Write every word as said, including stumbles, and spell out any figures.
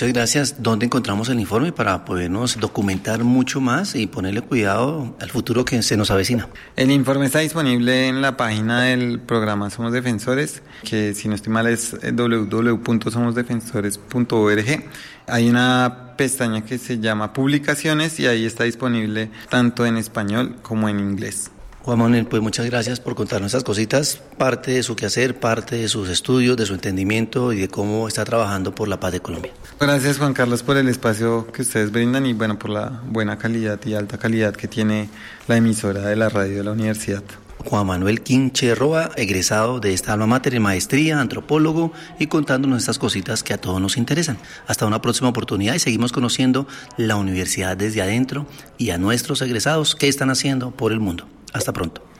muchas gracias. ¿Dónde encontramos el informe para podernos documentar mucho más y ponerle cuidado al futuro que se nos avecina? El informe está disponible en la página del programa Somos Defensores, que si no estoy mal es doble u doble u doble u punto somos defensores punto org. Hay una pestaña que se llama Publicaciones y ahí está disponible tanto en español como en inglés. Juan Manuel, pues muchas gracias por contarnos esas cositas, parte de su quehacer, parte de sus estudios, de su entendimiento y de cómo está trabajando por la paz de Colombia. Gracias, Juan Carlos, por el espacio que ustedes brindan y bueno, por la buena calidad y alta calidad que tiene la emisora de la radio de la universidad. Juan Manuel Quinche Roa, egresado de esta alma mater en maestría, antropólogo, y contándonos estas cositas que a todos nos interesan. Hasta una próxima oportunidad y seguimos conociendo la universidad desde adentro y a nuestros egresados qué están haciendo por el mundo. Hasta pronto.